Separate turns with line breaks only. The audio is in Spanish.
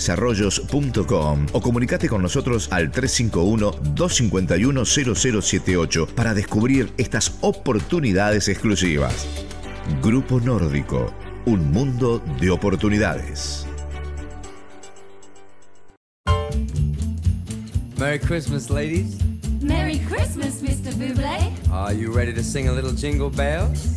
Desarrollos.com o comunicate con nosotros al 351-251-0078 para descubrir estas oportunidades exclusivas. Grupo Nórdico, un mundo de oportunidades.
Merry Christmas, ladies.
Merry Christmas, Mr. Bublé.
Are you ready to sing a little Jingle Bells?